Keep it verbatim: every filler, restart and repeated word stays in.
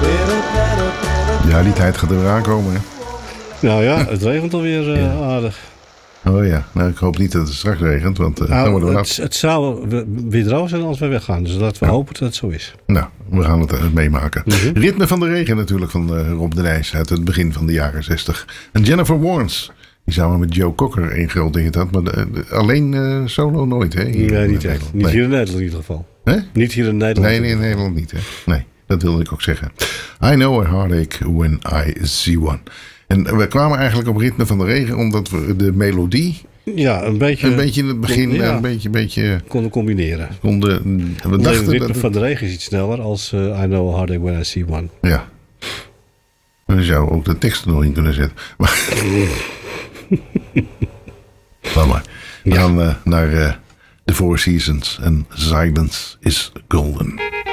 Ja, die tijd gaat er weer aankomen, hè? Nou ja, het regent alweer uh, ja. aardig. Oh ja, nou ik hoop niet dat het straks regent, want uh, nou, dan worden we het, het zou weer droog zijn als we weggaan. Dus laten we ja. hopen dat het zo is. Nou, we gaan het uh, meemaken. Mm-hmm. Ritme van de Regen natuurlijk van uh, Rob de Nijs uit het begin van de jaren zestig. En Jennifer Warnes, die samen met Joe Cocker een groot ding had. Maar de, de, alleen uh, solo nooit, hè? Hier nee, niet echt. Niet nee. hier in Nederland in ieder geval. Hè? Niet hier in Nederland. Nee, nee, in Nederland niet, hè? Nee, dat wilde ik ook zeggen. I know a heartache when I see one. En we kwamen eigenlijk op Ritme van de Regen omdat we de melodie... Ja, een beetje... Een beetje in het begin, kon, ja, een beetje... beetje konden combineren. Konden, we dachten het Ritme dat van de Regen is iets sneller als uh, I know a heartache when I see one. Ja. Dan zou ook de tekst er nog in kunnen zetten. Maar... Laat maar. We ja. gaan uh, naar uh, The Four Seasons en Silence is Golden.